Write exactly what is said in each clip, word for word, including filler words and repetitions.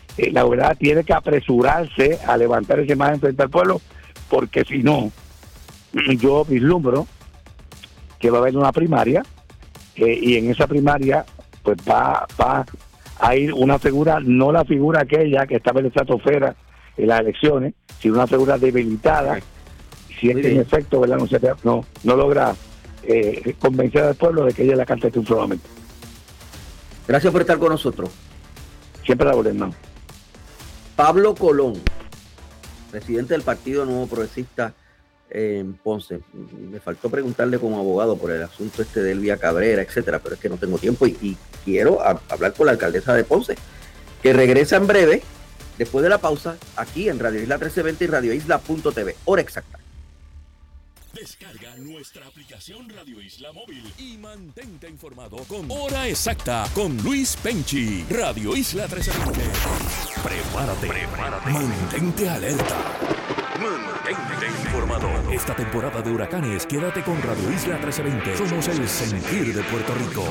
eh, la gobernadora tiene que apresurarse a levantar esa imagen frente al pueblo, porque si no, yo vislumbro que va a haber una primaria, eh, y en esa primaria pues va, va a ir una figura, no la figura aquella que estaba en la estratosfera en las elecciones, sino una figura debilitada, si es que en efecto, ¿verdad? No, se, no, no logra eh, convencer al pueblo de que ella es la cantante un nuevamente. Gracias por estar con nosotros. Siempre la gobernamos. Pablo Colón, presidente del Partido Nuevo Progresista en Ponce. Me faltó preguntarle como abogado por el asunto este de Elvia Cabrera, etcétera, pero es que no tengo tiempo y, y quiero a, hablar con la alcaldesa de Ponce, que regresa en breve, después de la pausa, aquí en Radio Isla trece veinte y radio isla punto t v. Hora exacta. Descarga nuestra aplicación Radio Isla Móvil y mantente informado con Hora Exacta con Luis Penchi. Radio Isla trece veinte. Prepárate, prepárate. Mantente alerta. Mantente informado. Esta temporada de huracanes, quédate con Radio Isla trece veinte. Somos el sentir de Puerto Rico.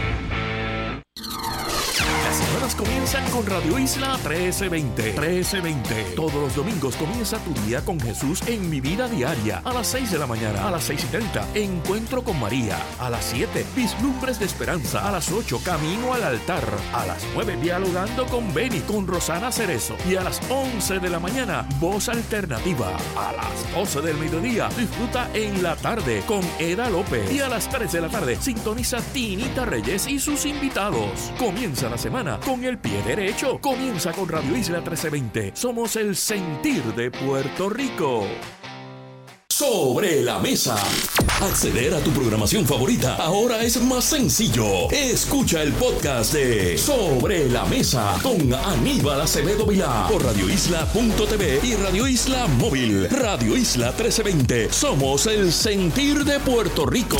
Las semanas comienzan con Radio Isla trece veinte. trece veinte. Todos los domingos comienza tu día con Jesús en Mi Vida Diaria. A las seis de la mañana, a las seis y treinta, Encuentro con María. A las siete, Vislumbres de Esperanza. A las ocho, Camino al Altar. A las nueve, Dialogando con Beni, con Rosana Cerezo. Y a las once de la mañana, Voz Alternativa. A las doce del mediodía, disfruta En la Tarde con Eda López. Y a las tres de la tarde, sintoniza Tinita Reyes y sus invitados. Comienza la semana con el pie derecho. Comienza con Radio Isla trece veinte. Somos el sentir de Puerto Rico. Sobre la mesa. Acceder a tu programación favorita ahora es más sencillo. Escucha el podcast de Sobre la Mesa con Aníbal Acevedo Vilá por radio isla punto t v y Radio Isla Móvil. Radio Isla trece veinte. Somos el sentir de Puerto Rico.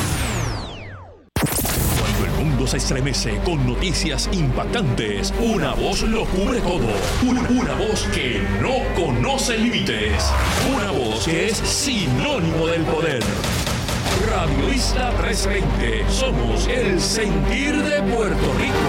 El mundo se estremece con noticias impactantes. Una voz lo cubre todo. Una, una voz que no conoce límites. Una voz que es sinónimo del poder. Radio Isla trece veinte. Somos el sentir de Puerto Rico.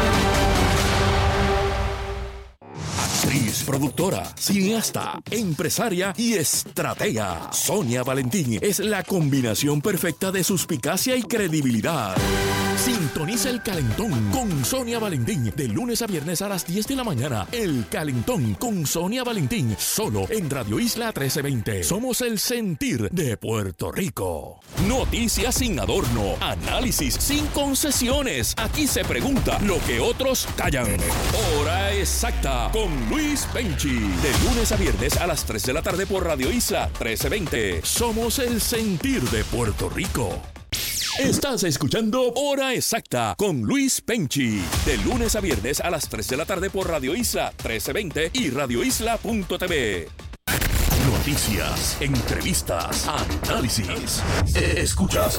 Actriz, productora, cineasta, empresaria y estratega. Sonia Valentín es la combinación perfecta de suspicacia y credibilidad. Sintoniza El Calentón con Sonia Valentín de lunes a viernes a las diez de la mañana. El Calentón con Sonia Valentín, solo en Radio Isla trece veinte. Somos el sentir de Puerto Rico. Noticias sin adorno, análisis sin concesiones. Aquí se pregunta lo que otros callan. Hora Exacta con Luis Penchi. De lunes a viernes a las tres de la tarde por Radio Isla trece veinte. Somos el sentir de Puerto Rico. Estás escuchando Hora Exacta con Luis Penchi. De lunes a viernes a las tres de la tarde por Radio Isla trece veinte y radio isla punto t v. Noticias, entrevistas, análisis. Escuchas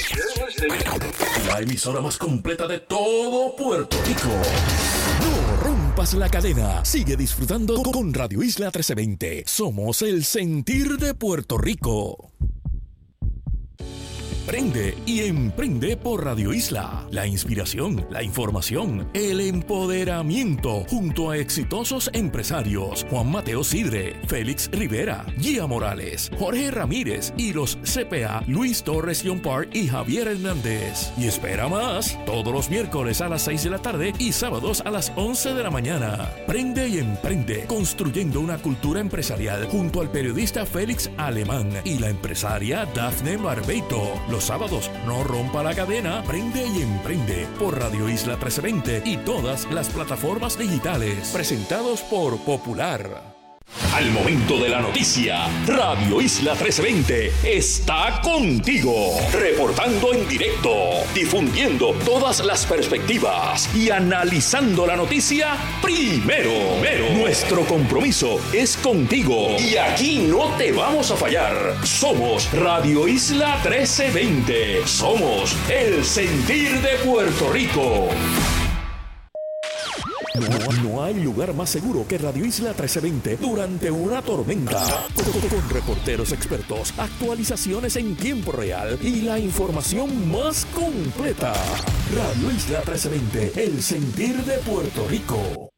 la emisora más completa de todo Puerto Rico. No rompas la cadena. Sigue disfrutando con Radio Isla trece veinte. Somos el sentir de Puerto Rico. Prende y emprende por Radio Isla. La inspiración, la información, el empoderamiento junto a exitosos empresarios Juan Mateo Sidre, Félix Rivera, Gia Morales, Jorge Ramírez y los C P A Luis Torres Yompar y Javier Hernández. Y espera más, todos los miércoles a las seis de la tarde y sábados a las once de la mañana. Prende y emprende, construyendo una cultura empresarial junto al periodista Félix Alemán y la empresaria Dafne Barbeito. Los sábados, no rompa la cadena, prende y emprende por Radio Isla trece veinte y todas las plataformas digitales. Presentados por Popular. Al momento de la noticia, Radio Isla trece veinte está contigo, reportando en directo, difundiendo todas las perspectivas y analizando la noticia primero. primero. Nuestro compromiso es contigo y aquí no te vamos a fallar. Somos Radio Isla trece veinte. Somos el sentir de Puerto Rico. No, no hay lugar más seguro que Radio Isla trece veinte durante una tormenta. Con, con reporteros expertos, actualizaciones en tiempo real y la información más completa. Radio Isla trece veinte, el sentir de Puerto Rico.